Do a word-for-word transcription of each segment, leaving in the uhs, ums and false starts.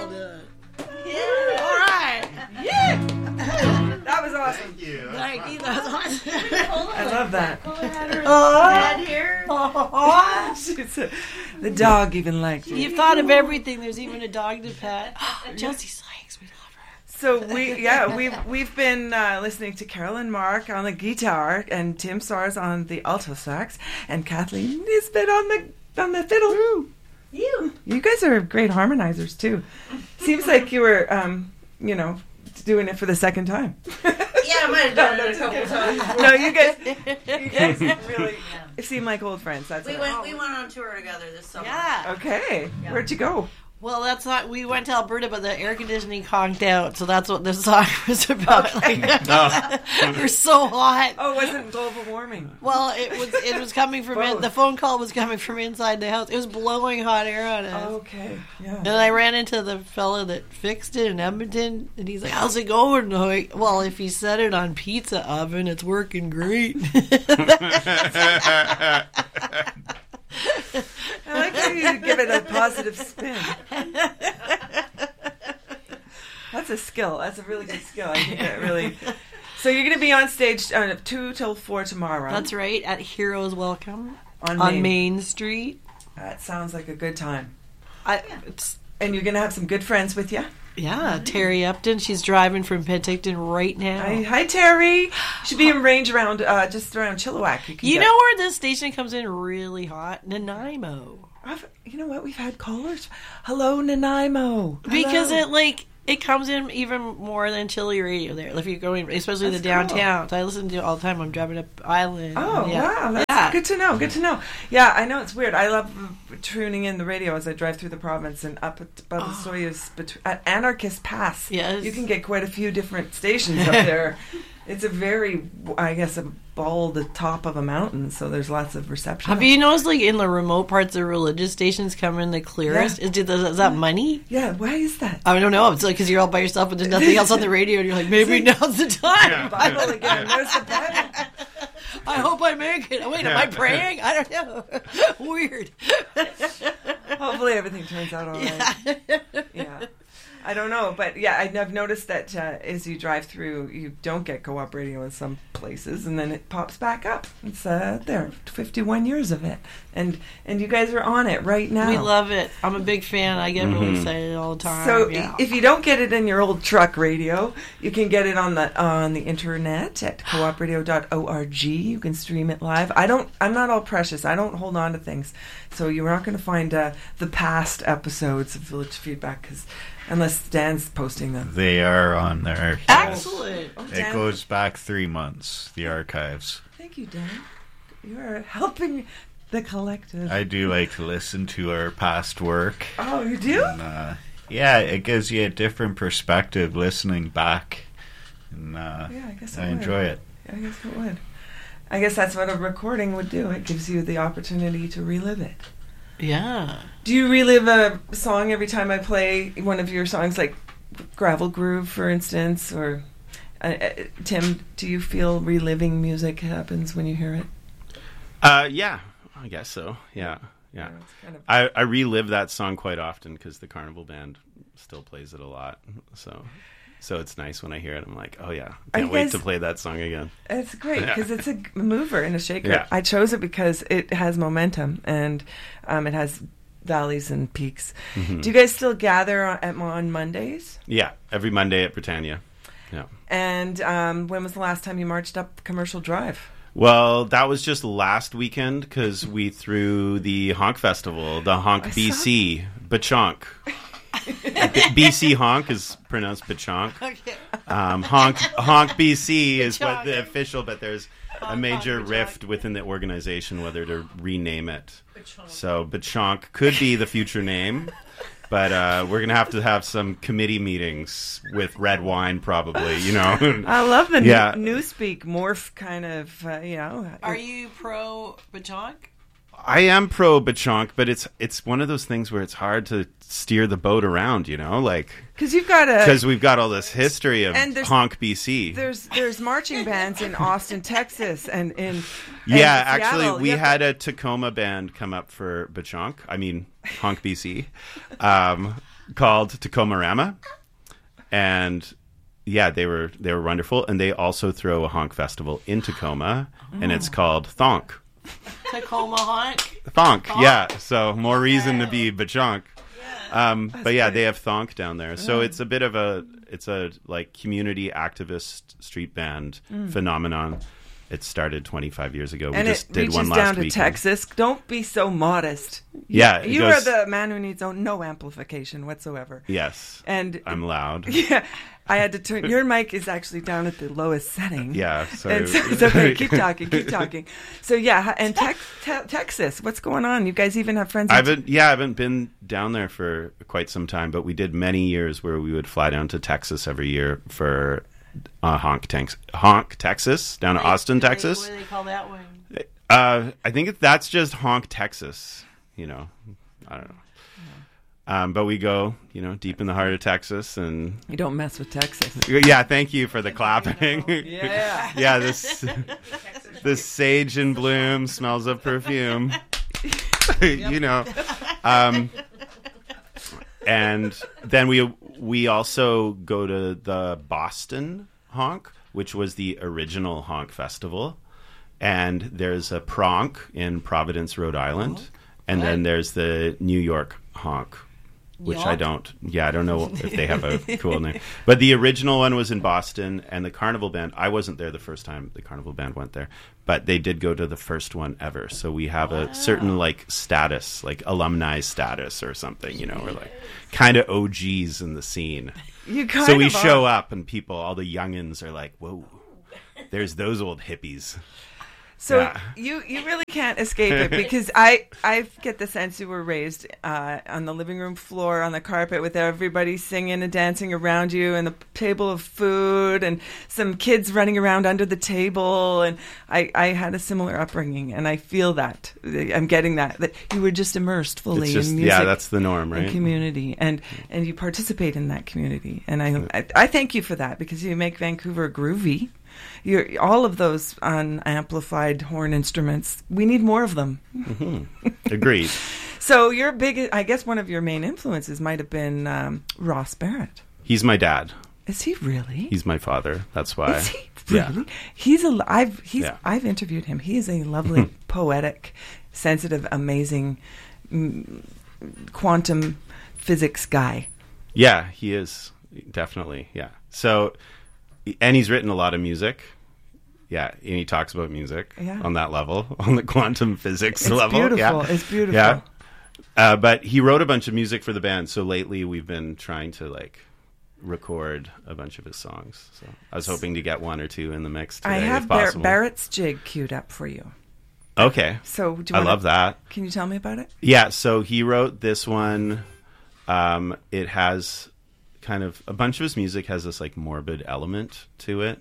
Well done. Yeah. All right. Yeah. That was awesome. Thank you. Thank you. That was awesome. I love that. Oh, here. Oh, the dog even liked it. You've thought of everything. There's even a dog to pet. Chelsea Sykes, we love her. So we, yeah, we've we've been uh, listening to Carolyn Mark on the guitar and Tim Sars on the alto sax and Kathleen Nisbet on the on the fiddle. Woo. You, you guys are great harmonizers too. Seems like you were, um, you know, doing it for the second time. Yeah, I might have done it a couple times. No, you guys, you guys really seem like old friends. That's We it. went. We went on tour together this summer. Yeah. Okay, Yeah. where'd you go? Well, that's not. We went to Alberta, but the air conditioning conked out, so that's what this song was about. Okay. Like, we're so hot. Oh, it wasn't global warming. Well, it was. It was coming from in, Both. the phone call was coming from inside the house. It was blowing hot air on us. Okay, yeah. And I ran into the fella that fixed it in Edmonton, and he's like, "How's it going?" I'm like, well, if he set it on pizza oven, it's working great. I like how you give it a positive spin. That's a skill. That's a really good skill. I think that really. So you're going to be on stage uh, two till four tomorrow. That's right, at Heroes Welcome on on Main. Main Street. That sounds like a good time. I, it's And you're going to have some good friends with you. Yeah, Terry Upton. She's driving from Penticton right now. Hi, hi Terry. Should be in range around, uh, just around Chilliwack. You, can You get- know where this station comes in really hot? Nanaimo. I've, you know what? We've had callers. Hello, Nanaimo. Because Hello. it like it comes in even more than Chili Radio there. If you're going, especially That's the downtown. So I listen to it all the time. I'm driving up Island. Oh, yeah. wow. That's Yeah. good to know. Good to know. Yeah, I know it's weird. I love tuning in the radio as I drive through the province and up at- above Oh. the Soyuz between, at Anarchist Pass. Yes. You can get quite a few different stations up there. It's a very, I guess, a bald top of a mountain, so there's lots of reception. Have you noticed, like in the remote parts, the religious stations come in the clearest? Yeah. Is, is, is that money? Yeah, why is that? I don't know. It's like because you're all by yourself and there's nothing else on the radio, and you're like, maybe now's the time. Yeah. Bible again. There's the Bible. I hope I make it. Wait, am I praying? I don't know. Weird. Hopefully everything turns out all right. Yeah. I don't know, but yeah, I- I've noticed that uh, as you drive through, you don't get co-op radio in some places, and then it pops back up. It's uh, there, fifty-one years of it, and and you guys are on it right now. We love it. I'm a big fan. I get really Mhm. excited all the time. So yeah. if you don't get it in your old truck radio, you can get it on the on the internet at co op radio dot org. You can stream it live. I don't. I'm not all precious. I don't hold on to things, so you're not going to find uh, the past episodes of Village Feedback because unless Dan's posting them. They are on there. Excellent. Oh, It Dan, goes back three months, the archives. thank you, Dan. You are helping the collective. I do like to listen to our past work. oh, you do? And, uh, yeah, it gives you a different perspective listening back. And uh, Yeah, I guess it I would. enjoy it. I guess it would. I guess that's what a recording would do. It gives you the opportunity to relive it. Yeah. Do you relive a song every time I play one of your songs, like Gravel Groove, for instance? Or, uh, uh, Tim, do you feel reliving music happens when you hear it? Uh, yeah, I guess so. Yeah, yeah. It's kind of, I, I relive that song quite often because the Carnival Band still plays it a lot. So, so it's nice when I hear it. I'm like, oh yeah, Are can't you wait guys- to play that song again. it's great because it's a g- mover and a shaker. Yeah. I chose it because it has momentum and um, it has valleys and peaks. Mhm. Do you guys still gather on, at, on Mondays? Yeah, every Monday at Britannia. Yeah. And um, when was the last time you marched up Commercial Drive? Well, that was just last weekend because we threw the Honk Festival, the Honk I B C, Bachonk. B- BC Honk is pronounced Bachonk. Okay. Um, honk Honk B C is what the Bachonk. official, but there's a Honk, major honk, rift Bachonk. within the organization whether to rename it. Bachonk. So Bachonk could be the future name, but uh, we're gonna have to have some committee meetings with red wine, probably. You know. I love the Yeah. new, newspeak morph kind of, uh, you know. Are you pro Bachonk? I am pro Bachonk, but it's it's one of those things where it's hard to steer the boat around. You know, like Because you've got a... because we've got all this history of And there's- Honk B C. There's there's marching bands in Austin, Texas, and in Yeah, and actually, Seattle. we You have- had a Tacoma band come up for Bachonk. I mean, Honk B C. Um, called Tacoma Rama, and yeah, they were they were wonderful. And they also throw a honk festival in Tacoma, oh. and it's called Thonk. Tacoma honk. Thonk, Thonk? yeah. So more reason to be bachonk. Yeah. Um, but yeah, great. They have Thonk down there. So mm. it's a bit of a it's a like community activist street band mm. phenomenon. It started twenty-five years ago. We and just it did reaches one last down to weekend. Texas. Don't be so modest. Yeah, you goes, are the man who needs no amplification whatsoever. Yes, and I'm loud. Yeah, I had to turn. Your mic is actually down at the lowest setting. Yeah, sorry. And so it's okay. Keep talking. Keep talking. So yeah, and te- te- Texas, what's going on? You guys even have friends? I haven't. Yeah, I haven't been down there for quite some time, but we did many years where we would fly down to Texas every year for. Uh, honk, Tex- honk, Texas, down to Austin, Texas. What do they call that one? Uh, I think it, that's just Honk, Texas. You know, I don't know. Yeah. Um, but we go, you know, deep in the heart of Texas, and you don't mess with Texas. Yeah, thank you for the clapping. Yeah, yeah. This this sage in bloom smells of perfume. You know, um, and then we. We also go to the Boston Honk, which was the original Honk Festival. And there's a Pronk in Providence, Rhode Island. Oh, and what? Then there's the New York Honk, which York? I don't... Yeah, I don't know if they have a cool name. But the original one was in Boston, and the Carnival Band... I wasn't there the first time the Carnival Band went there, but they did go to the first one ever. So we have wow. a certain, like, status, like alumni status or something, you know, we're like... kind of O Gs in the scene. You kind so we of show are. up and people, all the youngins are like, whoa, there's those old hippies. So yeah. you, you really can't escape it because I, I get the sense you were raised uh, on the living room floor on the carpet with everybody singing and dancing around you and the table of food and some kids running around under the table. And I, I had a similar upbringing and I feel that. I'm getting that, that you were just immersed fully just, in music. Yeah, that's the norm, right? And community. And, and you participate in that community. And I, I, I thank you for that because you make Vancouver groovy. You're, all of those unamplified horn instruments, we need more of them. Mm-hmm. Agreed. So your big, I guess one of your main influences might have been um, Ross Barrett. He's my dad. Is he really? He's my father. That's why. Is he really? Yeah. He's a. I've he's. Yeah. I've interviewed him. He is a lovely, poetic, sensitive, amazing, mm, quantum physics guy. Yeah, he is definitely. Yeah. So. And he's written a lot of music. Yeah, and he talks about music yeah. on that level, on the quantum physics it's level. Beautiful. Yeah. It's beautiful. Yeah. Uh, but he wrote a bunch of music for the band, so lately we've been trying to like record a bunch of his songs. So I was hoping to get one or two in the mix today, I have if Bar- possible. Barrett's Jig queued up for you. Okay. So do you I wanna, love that. Can you tell me about it? Yeah, so he wrote this one. Um, it has... kind of a bunch of his music has this like morbid element to it,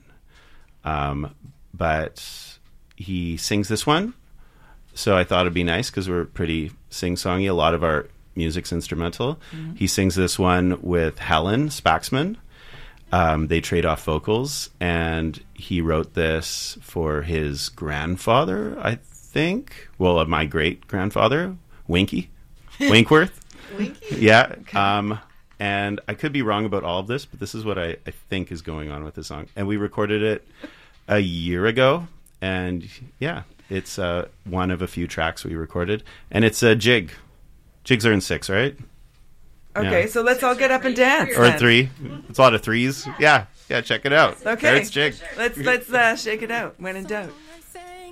um, but he sings this one, so I thought it'd be nice because we're pretty sing-songy. A lot of our music's instrumental. Mm-hmm. He sings this one with Helen Spaxman. Um, they trade off vocals, and he wrote this for his grandfather, I think. Well, uh, my great grandfather, Winky Winkworth. Winky, yeah. Okay. Um, And I could be wrong about all of this, but this is what I, I think is going on with the song. And we recorded it a year ago. And yeah, it's uh, one of a few tracks we recorded. And it's a jig. Jigs are in six, right? Okay, yeah. so let's all get up and dance. Or then. three. It's a lot of threes. Yeah, yeah, check it out. Okay. Barrett's Jig. Let's, let's uh, shake it out when in doubt.